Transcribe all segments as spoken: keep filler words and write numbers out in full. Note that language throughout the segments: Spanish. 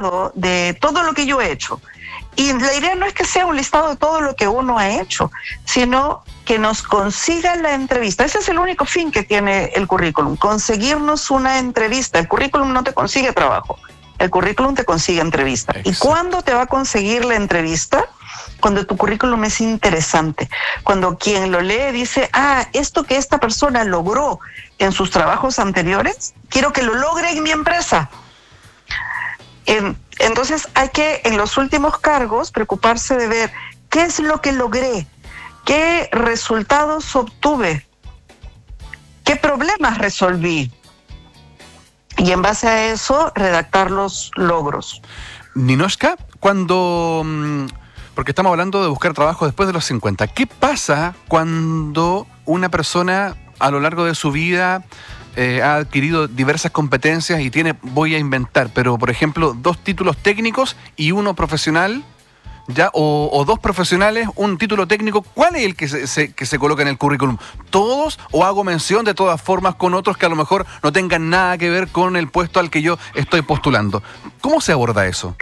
listado de todo lo que yo he hecho. Y la idea no es que sea un listado de todo lo que uno ha hecho, sino que nos consiga la entrevista. Ese es el único fin que tiene el currículum, conseguirnos una entrevista. El currículum no te consigue trabajo, el currículum te consigue entrevista. Exacto. ¿Y cuándo te va a conseguir la entrevista? Cuando tu currículum es interesante, cuando quien lo lee dice, ah, esto que esta persona logró en sus trabajos anteriores, quiero que lo logre en mi empresa. Entonces hay que, en los últimos cargos, preocuparse de ver qué es lo que logré, qué resultados obtuve, qué problemas resolví. Y en base a eso, redactar los logros. Ninotchka, cuando... Porque estamos hablando de buscar trabajo después de los cincuenta. ¿Qué pasa cuando una persona a lo largo de su vida eh, ha adquirido diversas competencias y tiene, voy a inventar, pero por ejemplo, dos títulos técnicos y uno profesional, ya o, o dos profesionales, un título técnico? ¿Cuál es el que se, se, que se coloca en el currículum? ¿Todos o hago mención de todas formas con otros que a lo mejor no tengan nada que ver con el puesto al que yo estoy postulando? ¿Cómo se aborda eso?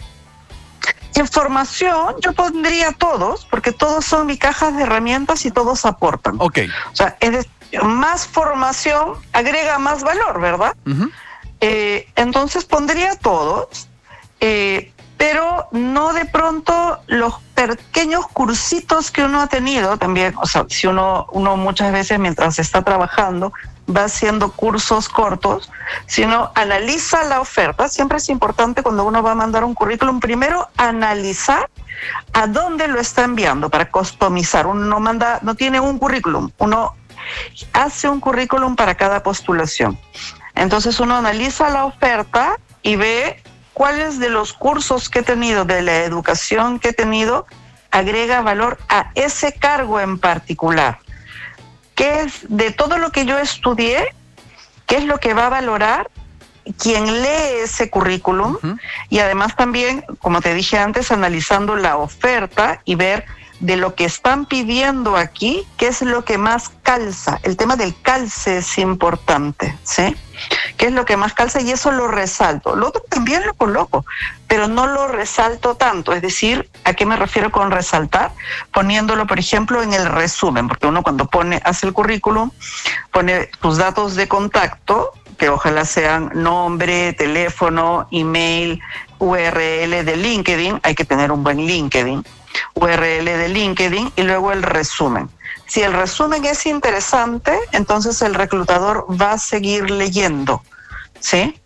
Información, yo pondría todos, porque todos son mi caja de herramientas y todos aportan. Ok. O sea, es decir, más formación agrega más valor, ¿verdad? Uh-huh. Eh, entonces pondría todos, eh, pero no de pronto los pequeños cursitos que uno ha tenido también. O sea, si uno, uno muchas veces mientras está trabajando va haciendo cursos cortos, sino analiza la oferta. Siempre es importante cuando uno va a mandar un currículum, primero analizar a dónde lo está enviando para customizar. Uno no manda, no tiene un currículum, uno hace un currículum para cada postulación. Entonces uno analiza la oferta y ve cuáles de los cursos que he tenido, de la educación que he tenido, agrega valor a ese cargo en particular. ¿Qué es de todo lo que yo estudié? ¿Qué es lo que va a valorar quien lee ese currículum? Uh-huh. Y además también, como te dije antes, analizando la oferta y ver de lo que están pidiendo aquí, qué es lo que más calza. El tema del calce es importante, ¿sí? ¿Qué es lo que más calza? Y eso lo resalto. Lo otro también lo coloco, pero no lo resalto tanto. Es decir, ¿a qué me refiero con resaltar? Poniéndolo, por ejemplo, en el resumen, porque uno cuando pone, hace el currículum, pone tus datos de contacto, que ojalá sean nombre, teléfono, email, U R L de LinkedIn. Hay que tener un buen LinkedIn. U R L de LinkedIn y luego el resumen. Si el resumen es interesante, entonces el reclutador va a seguir leyendo, ¿sí?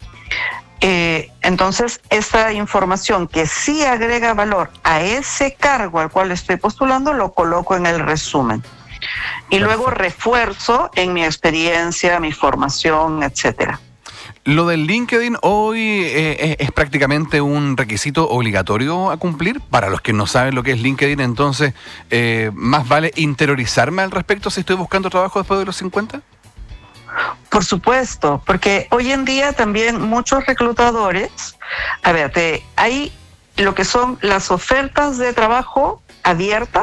Eh, entonces, esta información que sí agrega valor a ese cargo al cual estoy postulando, lo coloco en el resumen. Y luego refuerzo en mi experiencia, mi formación, etcétera. ¿Lo del LinkedIn hoy eh, es prácticamente un requisito obligatorio a cumplir? Para los que no saben lo que es LinkedIn, entonces, eh, ¿más vale interiorizarme al respecto si estoy buscando trabajo después de los cincuenta? Por supuesto, porque hoy en día también muchos reclutadores, a ver, te, hay lo que son las ofertas de trabajo abiertas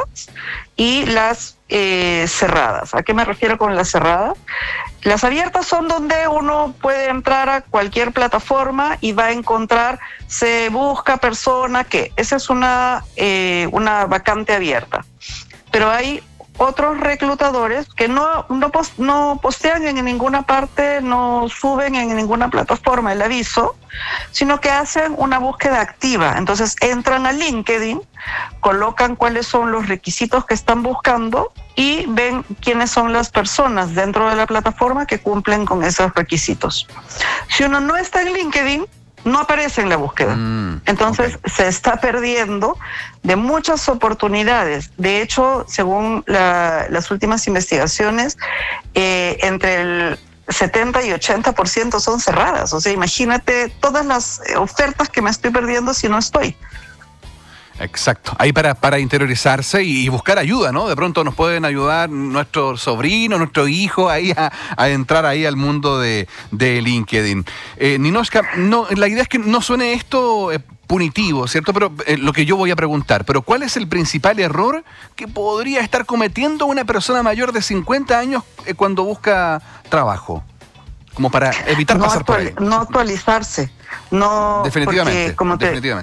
y las eh, cerradas. ¿A qué me refiero con las cerradas? Las abiertas son donde uno puede entrar a cualquier plataforma y va a encontrar, se busca persona que, esa es una, eh, una vacante abierta. Pero hay otros reclutadores que no, no, post, no postean en ninguna parte, no suben en ninguna plataforma el aviso, sino que hacen una búsqueda activa. Entonces entran a LinkedIn, colocan cuáles son los requisitos que están buscando y ven quiénes son las personas dentro de la plataforma que cumplen con esos requisitos. Si uno no está en LinkedIn, no aparece en la búsqueda. Mm, Entonces okay. se está perdiendo de muchas oportunidades. De hecho, según la, las últimas investigaciones, eh, entre el setenta y ochenta por ciento son cerradas. O sea, imagínate todas las ofertas que me estoy perdiendo si no estoy. Exacto, ahí para, para interiorizarse y, y buscar ayuda, ¿no? De pronto nos pueden ayudar nuestro sobrino, nuestro hijo ahí a, a entrar ahí al mundo de, de LinkedIn. Eh, Ninotchka, no, la idea es que no suene esto eh, punitivo, ¿cierto? Pero eh, lo que yo voy a preguntar, pero ¿cuál es el principal error que podría estar cometiendo una persona mayor de cincuenta años eh, cuando busca trabajo? Como para evitar no pasar actual, por ahí. No actualizarse. No, definitivamente, porque, como te, definitivamente.